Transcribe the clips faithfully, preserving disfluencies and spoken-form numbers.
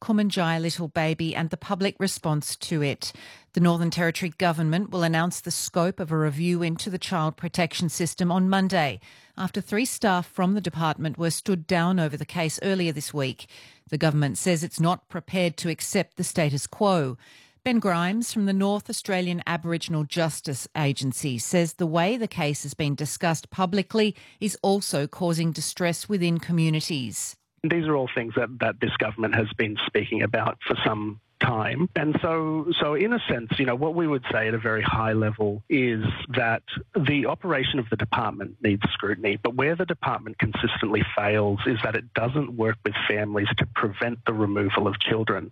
Kumanjai little baby and the public response to it. The Northern Territory government will announce the scope of a review into the child protection system on Monday, after three staff from the department were stood down over the case earlier this week. The government says it's not prepared to accept the status quo. Ben Grimes from the North Australian Aboriginal Justice Agency says the way the case has been discussed publicly is also causing distress within communities. These are all things that, that this government has been speaking about for some time. And so, so in a sense, you know, what we would say at a very high level is that the operation of the department needs scrutiny, but where the department consistently fails is that it doesn't work with families to prevent the removal of children.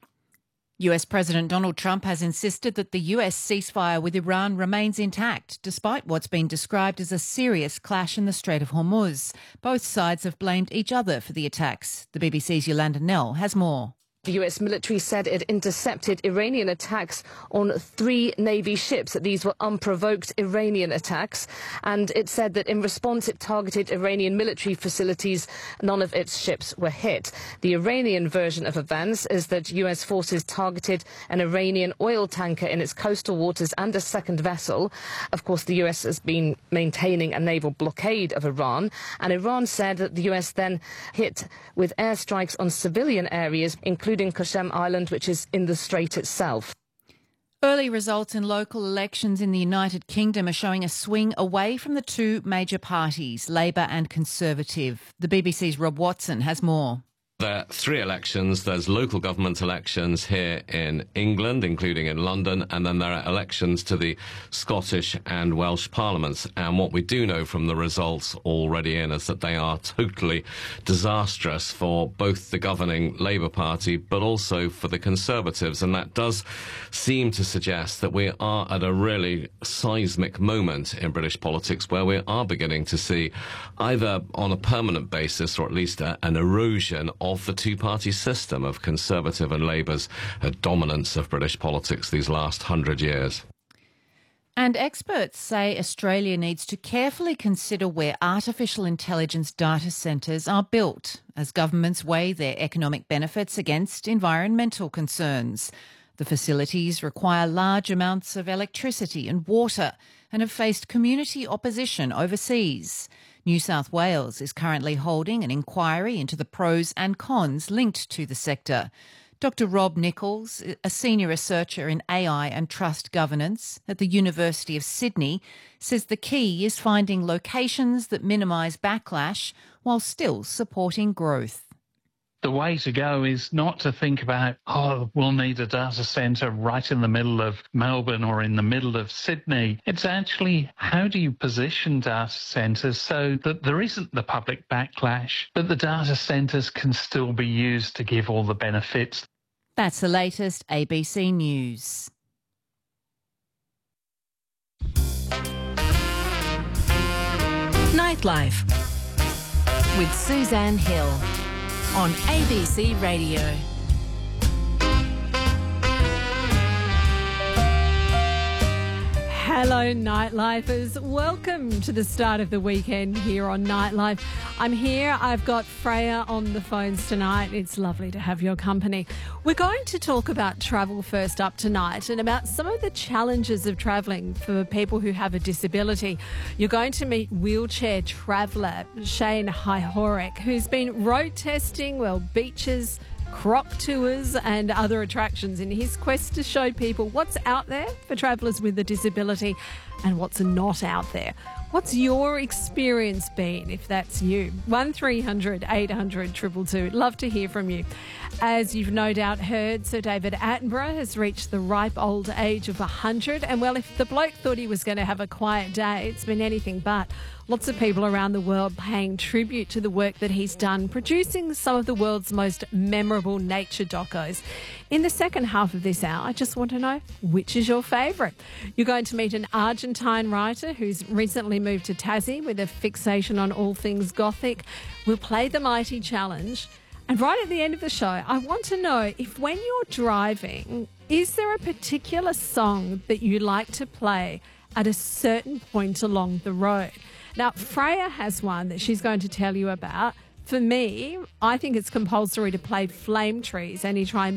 U S President Donald Trump has insisted that the U S ceasefire with Iran remains intact, despite what's been described as a serious clash in the Strait of Hormuz. Both sides have blamed each other for the attacks. The B B C's Yolanda Nell has more. The U S military said it intercepted Iranian attacks on three Navy ships. These were unprovoked Iranian attacks. And it said that in response it targeted Iranian military facilities. None of its ships were hit. The Iranian version of events is that U S forces targeted an Iranian oil tanker in its coastal waters and a second vessel. Of course, the U S has been maintaining a naval blockade of Iran. And Iran said that the U S then hit with airstrikes on civilian areas, including Qasem Island, which is in the strait itself. Early results in local elections in the United Kingdom are showing a swing away from the two major parties, Labour and Conservative. The B B C's Rob Watson has more. There are three elections. There's local government elections here in England, including in London, and then there are elections to the Scottish and Welsh parliaments. And what we do know from the results already in is that they are totally disastrous for both the governing Labour Party, but also for the Conservatives. And that does seem to suggest that we are at a really seismic moment in British politics where we are beginning to see, either on a permanent basis or at least a, an erosion of of the two-party system of Conservative and Labour's uh, dominance of British politics these last hundred years. And experts say Australia needs to carefully consider where artificial intelligence data centres are built as governments weigh their economic benefits against environmental concerns. The facilities require large amounts of electricity and water and have faced community opposition overseas. New South Wales is currently holding an inquiry into the pros and cons linked to the sector. Doctor Rob Nichols, a senior researcher in A I and trust governance at the University of Sydney, says the key is finding locations that minimise backlash while still supporting growth. The way to go is not to think about, oh, we'll need a data centre right in the middle of Melbourne or in the middle of Sydney. It's actually, how do you position data centres so that there isn't the public backlash, but the data centres can still be used to give all the benefits? That's the latest A B C News. Nightlife with Suzanne Hill on A B C Radio. Hello, Nightlifers. Welcome to the start of the weekend here on Nightlife. I'm here. I've got Freya on the phones tonight. It's lovely to have your company. We're going to talk about travel first up tonight and about some of the challenges of travelling for people who have a disability. You're going to meet wheelchair traveller Shane Hyhorek, who's been road testing, well, beaches, croc tours and other attractions in his quest to show people what's out there for travellers with a disability and what's not out there. What's your experience been, if that's you? one three hundred eight hundred two two two. Love to hear from you. As you've no doubt heard, Sir David Attenborough has reached the ripe old age of one hundred. And, well, if the bloke thought he was going to have a quiet day, it's been anything but. Lots of people around the world paying tribute to the work that he's done, producing some of the world's most memorable nature docos. In the second half of this hour, I just want to know, which is your favourite? You're going to meet an Argentine writer who's recently moved to Tassie with a fixation on all things Gothic. We'll play the Mighty Challenge. And right at the end of the show, I want to know if when you're driving, is there a particular song that you like to play at a certain point along the road? Now, Freya has one that she's going to tell you about. For me, I think it's compulsory to play Flame Trees anytime